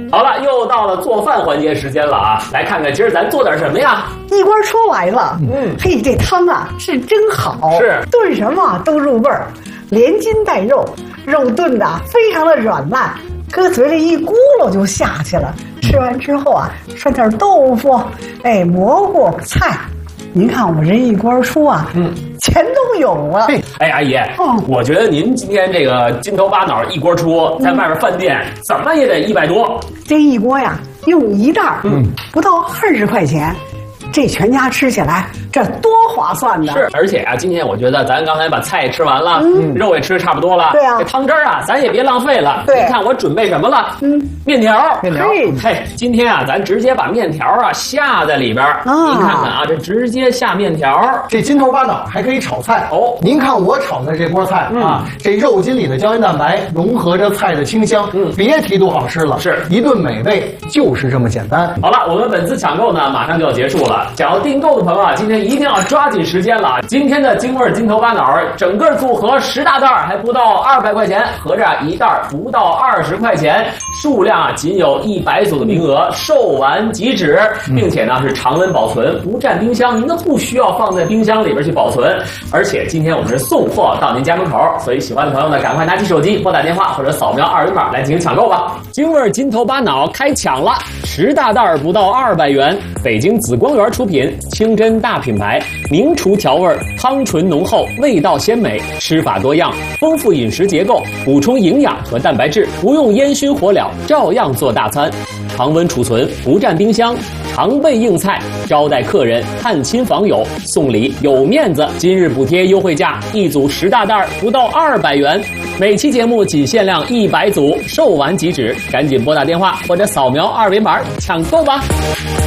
好了，又到了做饭环节时间了啊！来看看今儿咱做点什么呀？ 一锅出来了，嘿，这汤啊是真好， 是炖什么都入味儿，连筋带肉，肉炖的非常的软烂，搁嘴里一咕噜就下去了。吃完之后啊，涮点豆腐，哎，蘑菇菜。您看我这一锅出啊，全都有了。 哎，阿姨，我觉得您今天这个金头巴脑一锅出，在外边饭店怎么也得100多。 这一锅呀，用一袋，不到20块钱。这全家吃起来，这多划算呢！ 是，而且啊，今天我觉得咱刚才把菜吃完了，肉也吃得差不多了。 对啊， 这汤汁儿啊，咱也别浪费了。 对， 你看我准备什么了？面条。嘿，今天啊，咱直接把面条啊下在里边儿。您看看啊，这直接下面条。 这金头巴脑还可以炒菜哦。您看我炒的这锅菜啊，这肉筋里的胶原蛋白融合着菜的清香，别提多好吃了。是一顿美味，就是这么简单。 好了，我们本次抢购呢，马上就要结束了。想要订购的朋友啊，今天一定要抓紧时间了啊！今天的京味金头巴脑整个组合10大袋，还不到200块钱，合着一袋不到20块钱，数量啊仅有100组的名额，售完即止，并且呢是常温保存，不占冰箱，您都不需要放在冰箱里边去保存。而且今天我们是送货到您家门口，所以喜欢的朋友呢，赶快拿起手机拨打电话或者扫描2维码来进行抢购吧！京味金头巴脑开抢了，10大袋不到200元，北京紫光园出品，清真大品牌，名厨调味，汤醇浓厚，味道鲜美，吃法多样，丰富饮食结构，补充营养和蛋白质，不用烟熏火燎，照样做大餐，常温储存，不占冰箱，常备硬菜，招待客人、探亲访友，送礼有面子。今日补贴优惠价，一组10大袋不到200元，每期节目仅限量100组，售完即止，赶紧拨打电话或者扫描2维码抢购吧。